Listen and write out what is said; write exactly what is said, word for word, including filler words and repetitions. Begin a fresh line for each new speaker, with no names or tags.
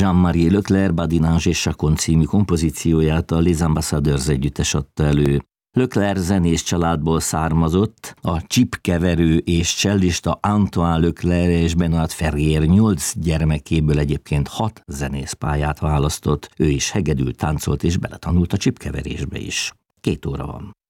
Jean-Marie Leclerc Badinage és Chacon című kompozícióját a Les Ambassadeurs együttes adta elő. Leclerc zenés családból származott, a csipkeverő és csellista Antoine Leclerc és Benoît Ferrier nyolc gyermekéből egyébként hat zenészpályát választott, ő is hegedül, táncolt és beletanult a csipkeverésbe is. Két óra van.